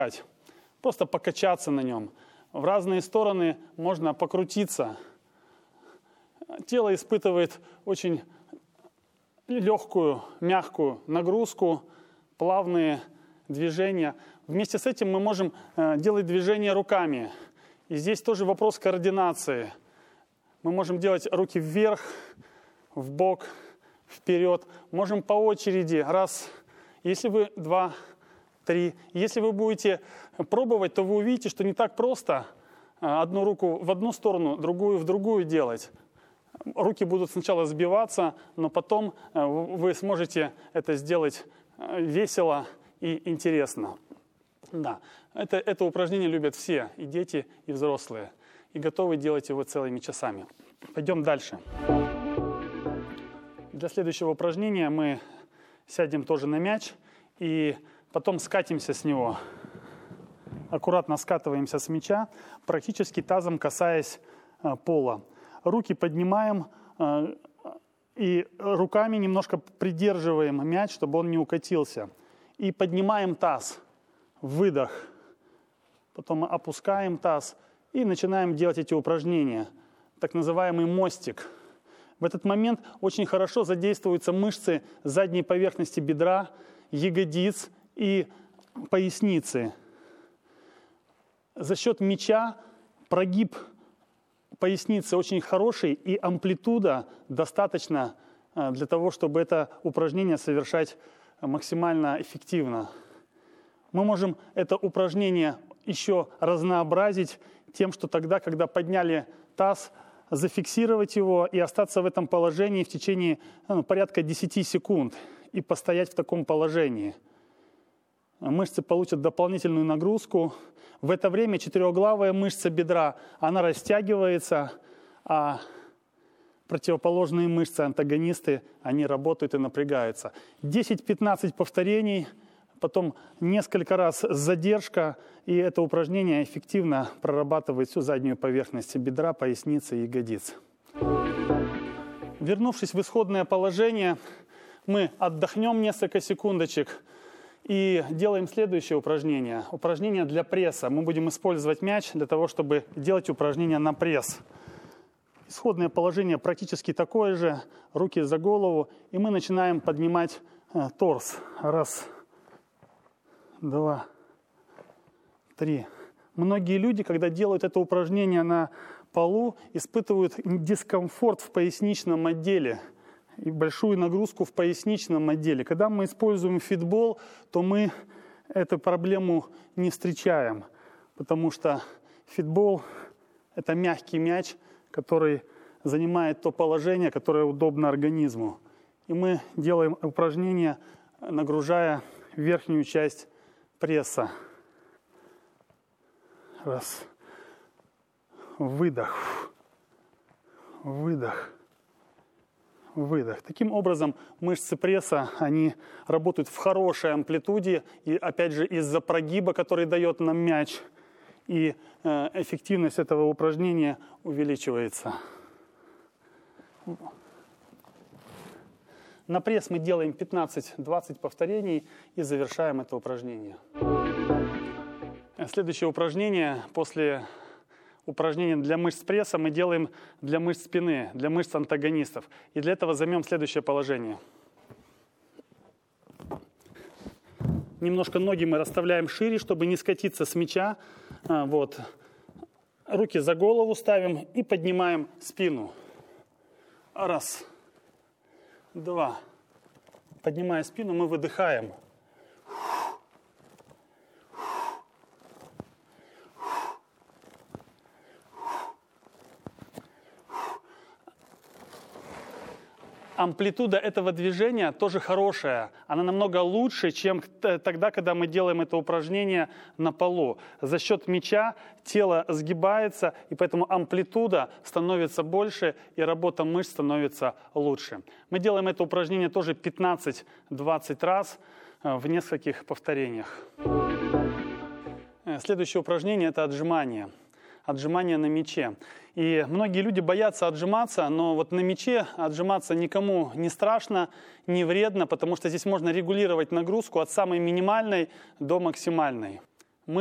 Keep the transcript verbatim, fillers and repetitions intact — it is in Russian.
Просто покачаться на нем. В разные стороны можно покрутиться. Тело испытывает очень легкую, мягкую нагрузку, плавные движения. Вместе с этим мы можем делать движения руками. И здесь тоже вопрос координации. Мы можем делать руки вверх, вбок, вперед. Можем по очереди. Раз. Если вы два, три. Если вы будете пробовать, то вы увидите, что не так просто одну руку в одну сторону, другую в другую делать. Руки будут сначала сбиваться, но потом вы сможете это сделать весело и интересно. Да, это, это упражнение любят все, и дети, и взрослые, и готовы делать его целыми часами. Пойдем дальше. Для следующего упражнения мы сядем тоже на мяч и потом скатимся с него. Аккуратно скатываемся с мяча, практически тазом касаясь э, пола. Руки поднимаем э, и руками немножко придерживаем мяч, чтобы он не укатился. И поднимаем таз. Выдох. Потом опускаем таз и начинаем делать эти упражнения. Так называемый мостик. В этот момент очень хорошо задействуются мышцы задней поверхности бедра, ягодиц и поясницы. За счет мяча прогиб поясницы очень хороший, и амплитуда достаточно для того, чтобы это упражнение совершать максимально эффективно. Мы можем это упражнение еще разнообразить тем, что тогда, когда подняли таз, зафиксировать его и остаться в этом положении в течение ну, порядка десяти секунд и постоять в таком положении. Мышцы получат дополнительную нагрузку. В это время четырехглавая мышца бедра, она растягивается, а противоположные мышцы, антагонисты, они работают и напрягаются. десять-пятнадцать повторений, потом несколько раз задержка, и это упражнение эффективно прорабатывает всю заднюю поверхность бедра, поясницы и ягодиц. Вернувшись в исходное положение, мы отдохнем несколько секундочек и делаем следующее упражнение. Упражнение для пресса. Мы будем использовать мяч для того, чтобы делать упражнение на пресс. Исходное положение практически такое же. Руки за голову. И мы начинаем поднимать э, торс. Раз, два, три. Многие люди, когда делают это упражнение на полу, испытывают дискомфорт в поясничном отделе и большую нагрузку в поясничном отделе. Когда мы используем фитбол, то мы эту проблему не встречаем, потому что фитбол – это мягкий мяч, который занимает то положение, которое удобно организму. И мы делаем упражнение, нагружая верхнюю часть пресса. Раз. Выдох. Выдох. Выдох. Таким образом, мышцы пресса, они работают в хорошей амплитуде, и опять же из-за прогиба, который дает нам мяч, и э, эффективность этого упражнения увеличивается. На пресс мы делаем пятнадцать-двадцать повторений и завершаем это упражнение. Следующее упражнение после упражнения для мышц пресса мы делаем для мышц спины, для мышц антагонистов. И для этого займем следующее положение. Немножко ноги мы расставляем шире, чтобы не скатиться с мяча. Вот. Руки за голову ставим и поднимаем спину. Раз. Два. Поднимая спину, мы выдыхаем. Амплитуда этого движения тоже хорошая. Она намного лучше, чем тогда, когда мы делаем это упражнение на полу. За счет мяча тело сгибается, и поэтому амплитуда становится больше, и работа мышц становится лучше. Мы делаем это упражнение тоже пятнадцать-двадцать раз в нескольких повторениях. Следующее упражнение – это отжимание. Отжимание на мяче. И многие люди боятся отжиматься, но вот на мяче отжиматься никому не страшно, не вредно, потому что здесь можно регулировать нагрузку от самой минимальной до максимальной.